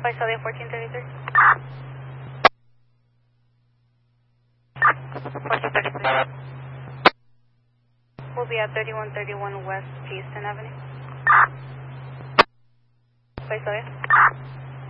Visalia 1433. 1433. We'll be at 3131 West Houston Avenue. Visalia.